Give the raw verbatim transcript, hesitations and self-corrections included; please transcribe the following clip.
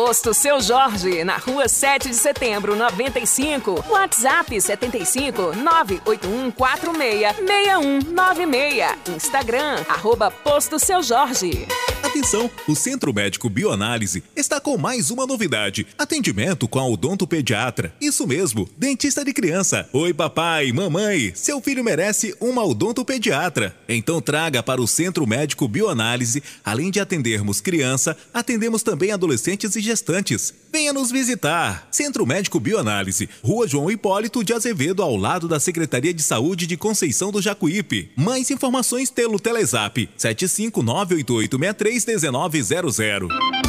Posto Seu Jorge, na rua sete de setembro, noventa e cinco. WhatsApp setenta e cinco, nove oito um quatro seis, seis um nove seis. Instagram, arroba Posto Seu Jorge. Atenção, o Centro Médico Bioanálise está com mais uma novidade. Atendimento com a odontopediatra. Isso mesmo, dentista de criança. Oi papai, mamãe, seu filho merece uma odontopediatra. Então traga para o Centro Médico Bioanálise. Além de atendermos criança, atendemos também adolescentes e gestantes. Venha nos visitar. Centro Médico Bioanálise, Rua João Hipólito de Azevedo, ao lado da Secretaria de Saúde de Conceição do Jacuípe. Mais informações pelo Telezap sete cinco nove oito oito seis três um nove zero zero.